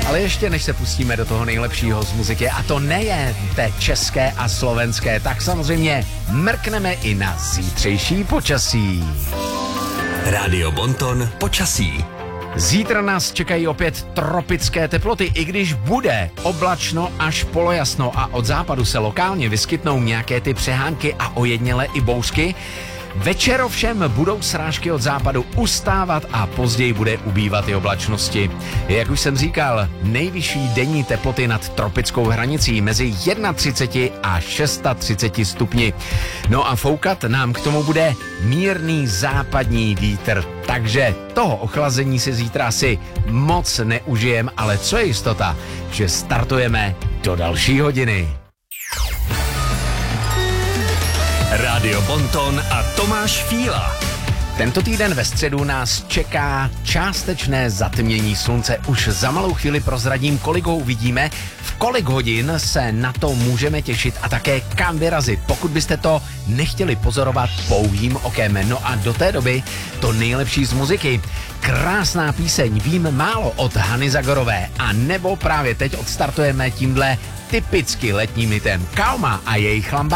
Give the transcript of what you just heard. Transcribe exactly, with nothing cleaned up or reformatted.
Ale ještě než se pustíme do toho nejlepšího z muziky, a to nejen té české a slovenské, tak samozřejmě mrkneme i na zítřejší počasí. Rádio Bonton počasí. Zítra nás čekají opět tropické teploty, i když bude oblačno až polojasno a od západu se lokálně vyskytnou nějaké ty přehánky a ojedněle i bouřky. Večer ovšem budou srážky od západu ustávat a později bude ubývat i oblačnosti. Jak už jsem říkal, nejvyšší denní teploty nad tropickou hranicí mezi třicet jedna a třicet šest stupni. No a foukat nám k tomu bude mírný západní vítr. Takže toho ochlazení si zítra asi moc neužijem, ale co je jistota, že startujeme do další hodiny. Rádio Bonton a Tomáš Fíla. Tento týden ve středu nás čeká částečné zatmění slunce. Už za malou chvíli prozradím, kolik ho uvidíme, v kolik hodin se na to můžeme těšit a také kam vyrazit, pokud byste to nechtěli pozorovat pouhým okem. No a do té doby to nejlepší z muziky. Krásná píseň Vím málo od Hany Zagorové a nebo právě teď odstartujeme tímhle typicky letním hitem Kauma a jejich Lambada.